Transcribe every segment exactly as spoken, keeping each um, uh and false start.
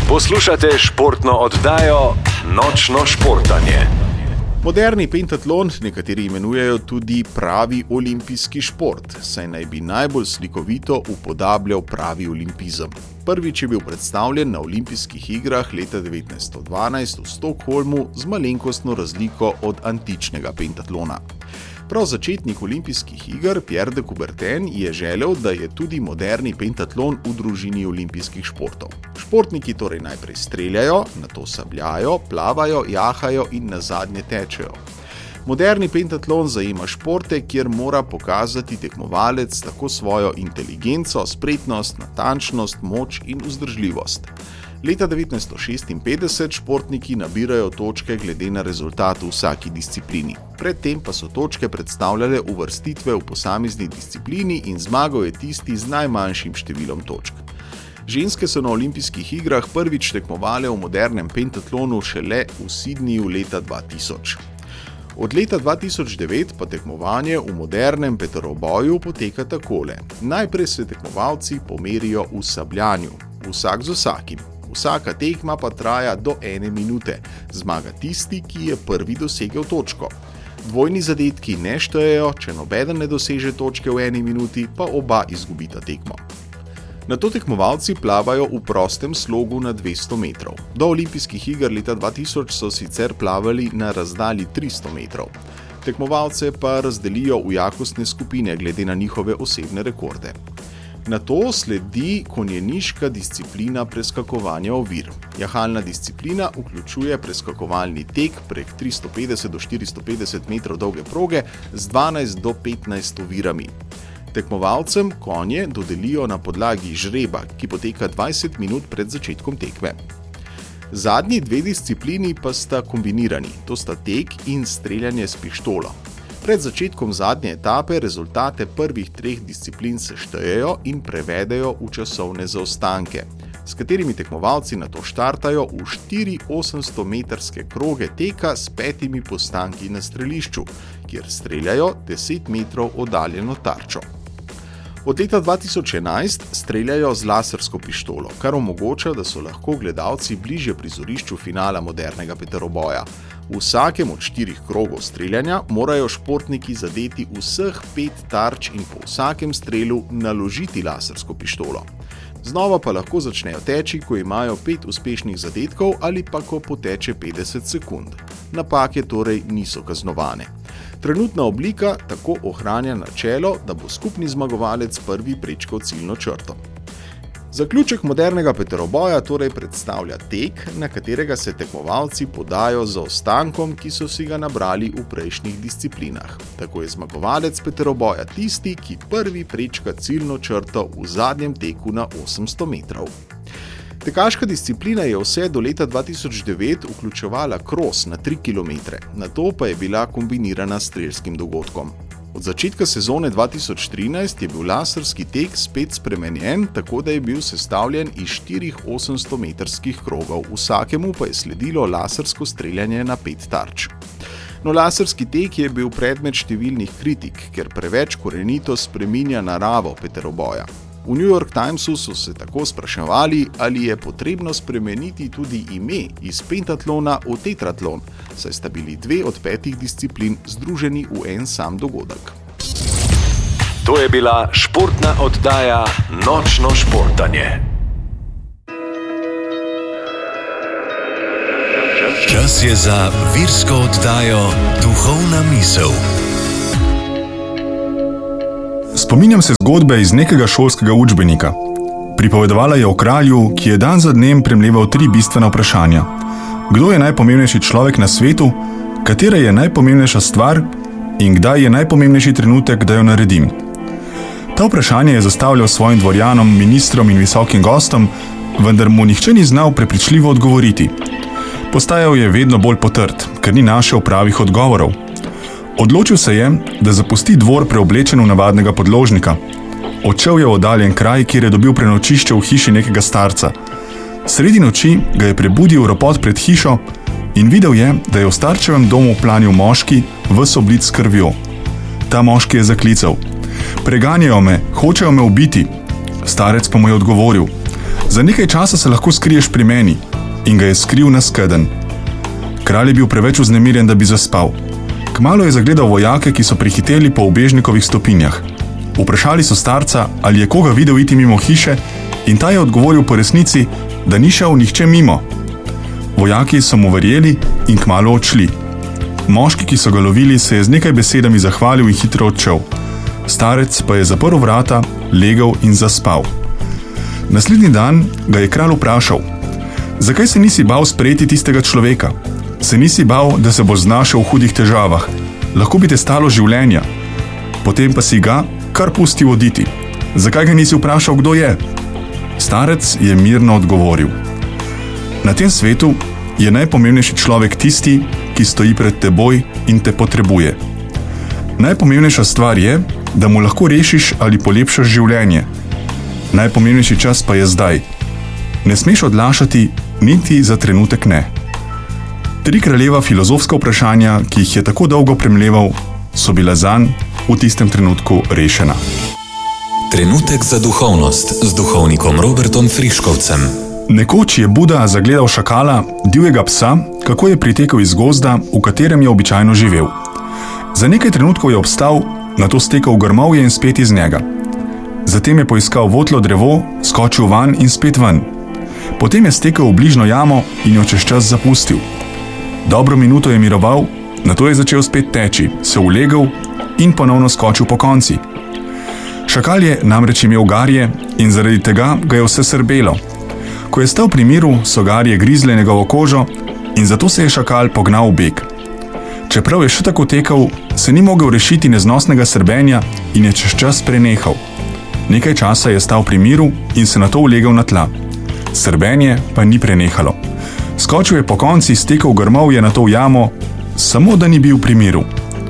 Poslušate športno oddajo Nočno športanje. Moderni pentatlon nekateri imenujejo tudi pravi olimpijski šport, saj naj bi najbolj slikovito upodabljal pravi olimpizem. Prvič je bil predstavljen na olimpijskih igrah leta devetnajststo dvanajst v Stockholmu z malenkostno razliko od antičnega pentatlona. Prav začetnik olimpijskih iger Pierre de Coubertin je želel, da je tudi moderni pentatlon v družini olimpijskih športov. Športniki torej najprej streljajo, nato sabljajo, plavajo, jahajo in nazadnje tečejo. Moderni pentatlon zajema športe, kjer mora pokazati tekmovalec tako svojo inteligenco, spretnost, natančnost, moč in vzdržljivost. Leta devetnajststo šestinpetdeset športniki nabirajo točke glede na rezultat v vsaki disciplini. Predtem pa so točke predstavljale uvrstitve v posamezni disciplini in zmagal je tisti z najmanjšim številom točk. Ženske so na olimpijskih igrah prvič tekmovale v modernem pentatlonu šele v Sydneyju leta dva tisoč. Od leta dva tisoč devet pa tekmovanje v modernem peteroboju poteka takole. Najprej se tekmovalci pomerijo v sabljanju, vsak z vsakim. Vsaka tekma pa traja do ene minute. Zmaga tisti, ki je prvi dosegel točko. Dvojni zadetki ne štejejo, če nobeden ne doseže točke v eni minuti, pa oba izgubita tekmo. Nato tekmovalci plavajo v prostem slogu na dvesto metrov. Do olimpijskih iger leta dva tisoč so sicer plavali na razdalji tristo metrov. Tekmovalce pa razdelijo v jakostne skupine glede na njihove osebne rekorde. Nato sledi konjeniška disciplina preskakovanja ovir. Jahalna disciplina vključuje preskakovalni tek prek tristo petdeset do štiristo petdeset metrov dolge proge z dvanajst do petnajst ovirami. Tekmovalcem konje dodelijo na podlagi žreba, ki poteka dvajset minut pred začetkom tekme. Zadnji dve disciplini pa sta kombinirani, to sta tek in streljanje s pištolo. Pred začetkom zadnje etape rezultate prvih treh disciplin se štejejo in prevedejo v časovne zaostanke, s katerimi tekmovalci nato štartajo v štiri osemsto metrske kroge teka s petimi postanki na strelišču, kjer streljajo deset metrov oddaljeno tarčo. Od leta dva tisoč enajst streljajo z lasersko pištolo, kar omogoča, da so lahko gledalci bližje prizorišču finala modernega peteroboja. V vsakem od štirih krogov streljanja morajo športniki zadeti vseh pet tarč in po vsakem strelu naložiti lasersko pištolo. Znova pa lahko začnejo teči, ko imajo pet uspešnih zadetkov ali pa ko poteče petdeset sekund. Napake torej niso kaznovane. Trenutna oblika tako ohranja načelo, da bo skupni zmagovalec prvi prečkal ciljno črto. Zaključek modernega peteroboja torej predstavlja tek, na katerega se tekmovalci podajo z zaostankom, ki so si ga nabrali v prejšnjih disciplinah. Tako je zmagovalec peteroboja tisti, ki prvi prečka ciljno črto v zadnjem teku na osemsto metrov. Tekaška disciplina je vse do leta dva tisoč devet vključevala kros na tri kilometre, nato pa je bila kombinirana s strelskim dogodkom. Od začetka sezone dva tisoč trinajst je bil laserski tek spet spremenjen, tako da je bil sestavljen iz štirih osemsto metrskih krogov, vsakemu pa je sledilo lasersko streljanje na pet tarč. No, laserski tek je bil predmet številnih kritik, ker preveč korenito spreminja naravo peteroboja. V New York Timesu so se tako spraševali, ali je potrebno spremeniti tudi ime iz pentatlona v tetratlon, saj sta bili dve od petih disciplin združeni v en sam dogodek. To je bila športna oddaja Nočno športanje. Čas je za virsko oddajo Duhovna misel. Spominjam se zgodbe iz nekega šolskega učbenika. Pripovedovala je o kralju, ki je dan za dnem premleval tri bistvena vprašanja. Kdo je najpomembnejši človek na svetu, katera je najpomembnejša stvar in kdaj je najpomembnejši trenutek, da jo naredim. Ta vprašanje je zastavljal svojim dvorjanom, ministrom in visokim gostom, vendar mu nihče ni znal prepričljivo odgovoriti. Postajal je vedno bolj potrt, ker ni našel pravih odgovorov. Odločil se je, da zapusti dvor preoblečen v navadnega podložnika. Odšel je v oddaljen kraj, kjer je dobil prenočišče v hiši nekega starca. Sredi noči ga je prebudil ropot pred hišo in videl je, da je v starčevem domu planil moški, ves oblit s krvjo. Ta moški je zaklical: "Preganjajo me, hočejo me ubiti." Starec pa mu je odgovoril: Za nekaj časa se lahko skriješ pri meni, in ga je skril na skedenj. Kralj je bil preveč vznemirjen, da bi zaspal. Kmalu je zagledal vojake, ki so prihiteli po ubežnikovih stopinjah. Vprašali so starca, ali je koga videl iti mimo hiše, in ta je odgovoril po resnici, da ni šel nihče mimo. Vojaki so mu verjeli in kmalu odšli. Moški, ki so ga lovili, se je z nekaj besedami zahvalil in hitro odšel. Starec pa je zaprl vrata, legel in zaspal. Naslednji dan ga je kralj vprašal: zakaj se nisi bal sprejeti tistega človeka? Se nisi bal, da se bo znašel v hudih težavah? Lahko bi te stalo življenja. Potem pa si ga kar pustil oditi. Zakaj ga nisi vprašal, kdo je? Starec je mirno odgovoril: na tem svetu je najpomembnejši človek tisti, ki stoji pred teboj in te potrebuje. Najpomembnejša stvar je, da mu lahko rešiš ali polepšaš življenje. Najpomembnejši čas pa je zdaj. Ne smeš odlašati, niti za trenutek ne. Tri kraljeva filozofska vprašanja, ki jih je tako dolgo premleval, so bila zanj v tistem trenutku rešena. Trenutek za duhovnost z duhovnikom Robertom Friškovcem. Nekoč je Buda zagledal šakala, divjega psa, kako je pritekel iz gozda, v katerem je običajno živel. Za nekaj trenutkov je obstal, nato stekel v grmovje in spet iz njega. Zatem je poiskal votlo drevo, skočil van in spet ven. Potem je stekel v bližno jamo in jo čez čas zapustil. Dobro minuto je miroval, nato je začel spet teči, se ulegel in ponovno skočil po konci. Šakal je namreč imel garje in zaradi tega ga je vse srbelo. Ko je stal pri miru, so garje grizle njegovo kožo in zato se je šakal pognal v beg. Čeprav je še tako tekel, se ni mogel rešiti neznosnega srbenja in je čez čas prenehal. Nekaj časa je stal pri miru in se nato ulegel na tla. Srbenje pa ni prenehalo. Skočil je po konci, stekel v grmovje, nato v jamo, samo da ni bil pri miru.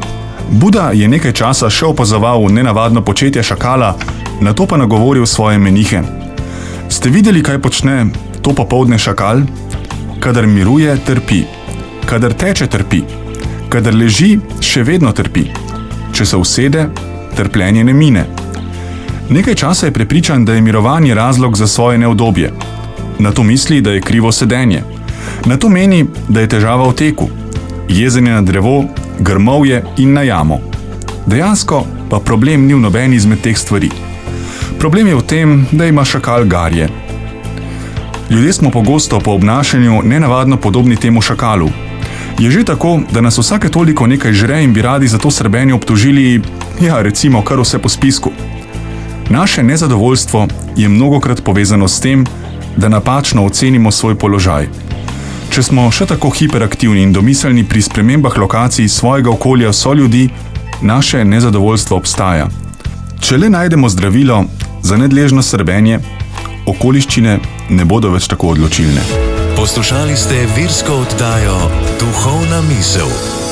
Buda je nekaj časa še opazoval nenavadno početje šakala, nato pa nagovoril svoje menihe. Ste videli, kaj počne to popoldne šakal? Kadar miruje, trpi. Kadar teče, trpi. Kadar leži, še vedno trpi. Če se usede, trpljenje ne mine. Nekaj časa je prepričan, da je mirovanje razlog za svoje neudobje. Nato misli, da je krivo sedenje. Nato meni, da je težava v teku. Jezenje na drevo, grmovje in na jamo. Dejansko pa problem ni v nobeni izmed teh stvari. Problem je v tem, da ima šakal garje. Ljudje smo pogosto po obnašanju nenavadno podobni temu šakalu. Je že tako, da nas vsake toliko nekaj žre in bi radi za to srbenje obtožili, ja, recimo kar vse po spisku. Naše nezadovoljstvo je mnogokrat povezano s tem, da napačno ocenimo svoj položaj. Če smo še tako hiperaktivni in domiselni pri spremembah lokacij svojega okolja so ljudi, naše nezadovoljstvo obstaja. Če le najdemo zdravilo za nedležno srbenje, okoliščine ne bodo več tako odločilne. Poslušali ste virsko oddajo Duhovna misel.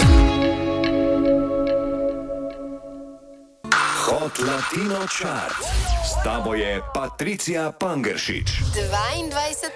Hot Latino Chart. S tabo je Patricija Pangeršič. dvaindvajset